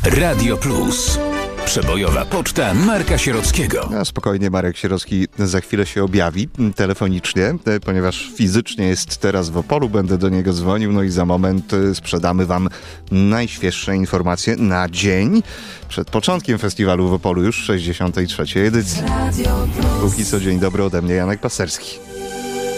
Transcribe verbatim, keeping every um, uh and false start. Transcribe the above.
Radio Plus. Przebojowa poczta Marka Sierockiego. No, spokojnie, Marek Sierocki za chwilę się objawi telefonicznie, ponieważ fizycznie jest teraz w Opolu, będę do niego dzwonił, no i za moment sprzedamy wam najświeższe informacje na dzień przed początkiem festiwalu w Opolu, już sześćdziesiątej trzeciej edycji. Póki co, dzień dobry ode mnie, Janek Pasterski.